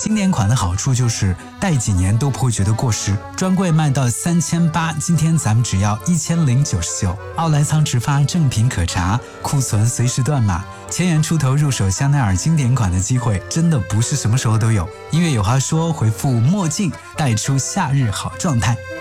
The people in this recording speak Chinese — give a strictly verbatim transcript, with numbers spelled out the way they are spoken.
经典款的好处就是戴几年都不会觉得过时，专柜卖到三千八，今天咱们只要一千零九十九。奥莱仓直发，正品可查，库存随时断码，千元出头入手香奈儿经典款的机会真的不是什么时候都有。音乐有话说，回复墨镜带出夏日好状态。